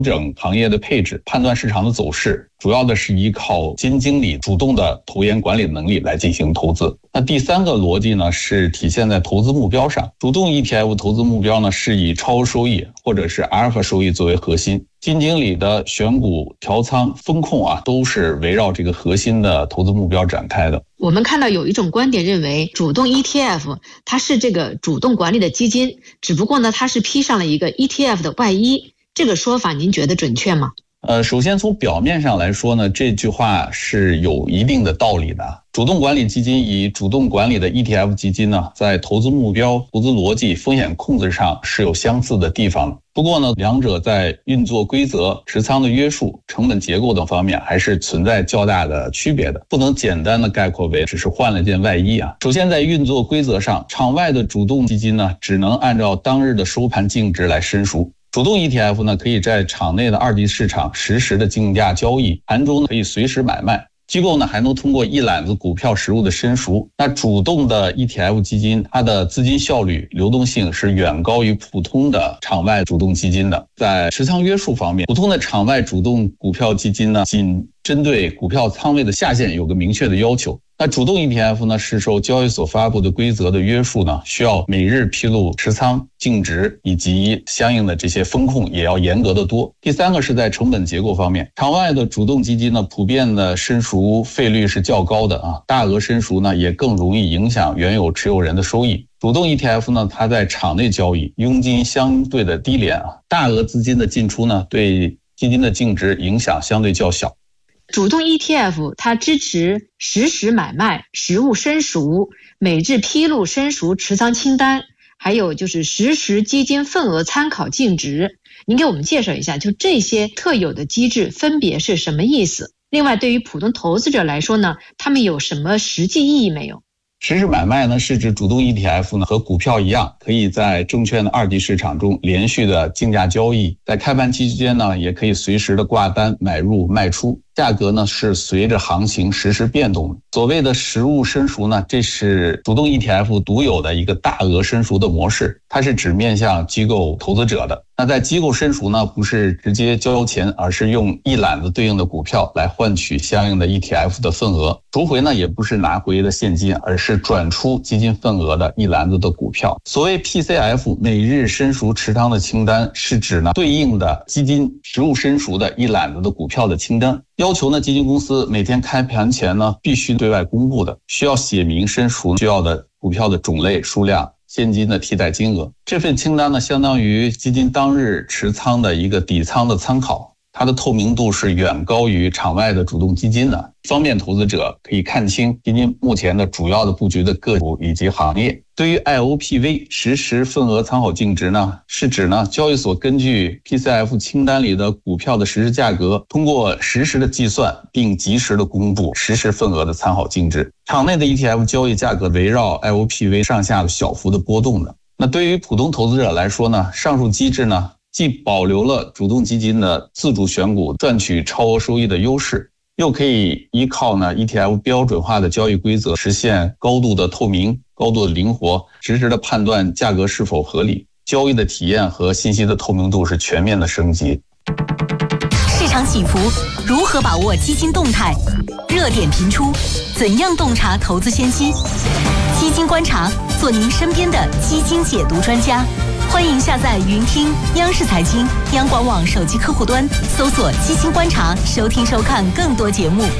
整行业的配置，判断市场的走势，主要的是依靠基金经理主动的投研管理能力来进行投资。那第三个逻辑呢，是体现在投资目标上。主动 ETF 投资目标呢，是以超额收益或者是阿尔法收益作为核心，基金经理的选股、调仓、风控都是围绕这个核心的投资目标展开的。 我们看到有一种观点认为，主动 ETF 它是这个主动管理的基金，只不过呢，它是披上了一个 ETF 的外衣，这个说法您觉得准确吗？ 首先从表面上来说呢，这句话是有一定的道理的。主动管理基金与主动管理的 ETF 基金呢，在投资目标、投资逻辑、风险控制上是有相似的地方的。不过呢，两者在运作规则、持仓的约束、成本结构等方面还是存在较大的区别的，不能简单的概括为只是换了件外衣。首先在运作规则上，场外的主动基金呢，只能按照当日的收盘净值来申赎。主动 ETF 呢，可以在场内的二级市场实时的竞价交易，盘中可以随时买卖。机构呢还能通过一揽子股票实物的申赎。那主动的 ETF 基金，它的资金效率、流动性是远高于普通的场外主动基金的。在持仓约束方面，普通的场外主动股票基金呢，仅针对股票仓位的下限有个明确的要求。那主动 ETF 呢，是受交易所发布的规则的约束呢，需要每日披露持仓、净值以及相应的这些风控也要严格的多。第三个是在成本结构方面，场外的主动基金呢，普遍的申赎费率是较高的大额申赎呢也更容易影响原有持有人的收益。主动 ETF 呢，它在场内交易，佣金相对的低廉大额资金的进出呢，对基金的净值影响相对较小。 主动 ETF 它支持实时买卖、实物申赎、每日披露申赎持仓清单，还有就是实时基金份额参考净值。您给我们介绍一下，就这些特有的机制分别是什么意思？另外，对于普通投资者来说呢，他们有什么实际意义没有？ 实时买卖呢，是指主动 ETF 呢和股票一样，可以在证券的二级市场中连续的竞价交易，在开盘期间呢，也可以随时的挂单买入卖出，价格呢是随着行情实时变动的。所谓的实物申赎呢，这是主动 ETF 独有的一个大额申赎的模式，它是只面向机构投资者的。那在机构申赎呢，不是直接交钱，而是用一揽子对应的股票来换取相应的 ETF 的份额。赎回呢，也不是拿回的现金，而是转出基金份额的一篮子的股票。所谓 PCF 每日申赎持仓的清单，是指呢对应的基金实物申赎的一揽子的股票的清单。要求呢基金公司每天开盘前呢必须对外公布的，需要写明申赎需要的股票的种类、数量、现金的替代金额。这份清单呢相当于基金当日持仓的一个底仓的参考，它的透明度是远高于场外的主动基金的，方便投资者可以看清基金目前的主要的布局的个股以及行业。对于 IOPV 实时份额参考净值呢，是指呢交易所根据 PCF 清单里的股票的实时价格，通过实时的计算并及时的公布实时份额的参考净值。场内的 ETF 交易价格围绕 IOPV 上下的小幅的波动的。那对于普通投资者来说呢，上述机制呢既保留了主动基金的自主选股赚取超额收益的优势，又可以依靠呢 ETF 标准化的交易规则实现高度的透明、高度的灵活，实时的判断价格是否合理，交易的体验和信息的透明度是全面的升级。 市场起伏，如何把握基金动态？热点频出，怎样洞察投资先机？基金观察，做您身边的基金解读专家。欢迎下载云听央视财经、央广网手机客户端，搜索基金观察，收听收看更多节目。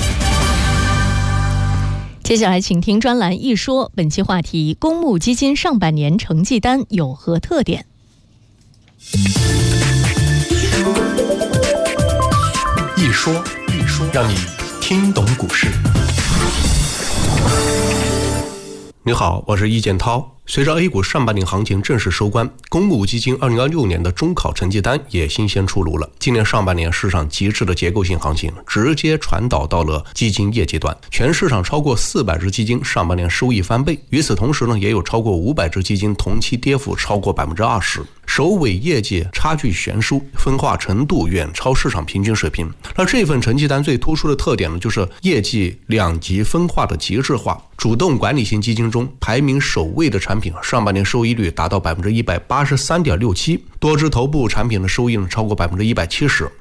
接下来请听专栏一说，本期话题：公募基金上半年成绩单有何特点？ 一说，让你听懂股市。你好，我是易建涛。随着 A 股上半年行情正式收官，公募基金2016年的中考成绩单也新鲜出炉了。今年上半年市场极致的结构性行情直接传导到了基金业阶段，全市场超过400只基金上半年收益翻倍，与此同时呢，也有超过500只基金同期跌幅超过20%。 首尾业绩差距悬殊，分化程度远超市场平均水平。那这份成绩单最突出的特点呢，就是业绩两极分化的极致化。主动管理型基金中排名首位的产品，上半年收益率达到183.67%，多只头部产品的收益呢超过170%。